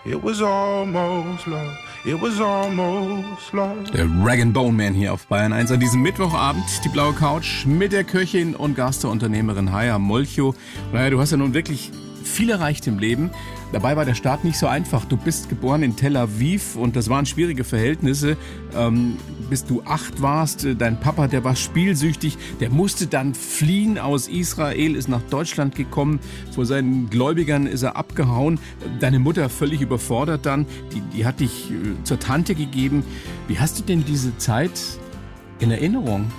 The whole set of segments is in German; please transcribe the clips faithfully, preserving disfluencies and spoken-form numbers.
It was almost love. It was almost love. Der Rag and Bone Man hier auf Bayern eins an diesem Mittwochabend. Die blaue Couch mit der Köchin und Gasteunternehmerin Haya Molcho. Naja, du hast ja nun wirklich viel erreicht im Leben. Dabei war der Start nicht so einfach. Du bist geboren in Tel Aviv und das waren schwierige Verhältnisse. Ähm, bis du acht warst, dein Papa, der war spielsüchtig, der musste dann fliehen aus Israel, ist nach Deutschland gekommen. Vor seinen Gläubigern ist er abgehauen. Deine Mutter völlig überfordert dann, die, die hat dich äh, zur Tante gegeben. Wie hast du denn diese Zeit in Erinnerung?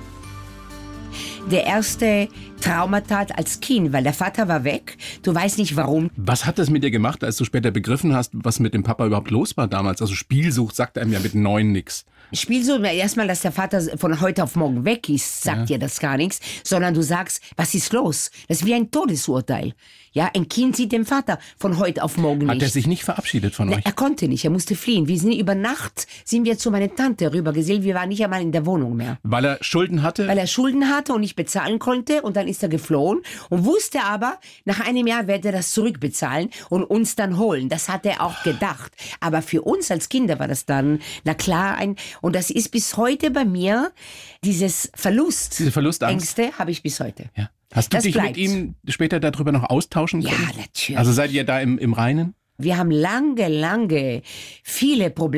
Der erste Traumatat als Kind, weil der Vater war weg. Du weißt nicht warum. Was hat das mit dir gemacht, als du später begriffen hast, was mit dem Papa überhaupt los war damals? Also Spielsucht sagt einem ja mit neun nix. Spielsucht, erstmal, dass der Vater von heute auf morgen weg ist, sagt Ja. dir das gar nichts, sondern du sagst, was ist los? Das ist wie ein Todesurteil. Ja, ein Kind sieht den Vater von heute auf morgen nicht. Hat er sich nicht verabschiedet von Na, euch? er konnte nicht, er musste fliehen. Wir sind über Nacht, sind wir zu meiner Tante rübergesegelt, wir waren nicht einmal in der Wohnung mehr. Weil er Schulden hatte? Weil er Schulden hatte und nicht bezahlen konnte und dann ist er geflohen und wusste aber, nach einem Jahr werde er das zurückbezahlen und uns dann holen. Das hat er auch gedacht. Aber für uns als Kinder war das dann, na klar, ein, und das ist bis heute bei mir, dieses Verlust. Diese Verlustangst? Ängste habe ich bis heute. Ja. Hast du Das dich bleibt. mit ihm später darüber noch austauschen Ja, können? natürlich. Also seid ihr da im, im Reinen? Wir haben lange, lange viele Probleme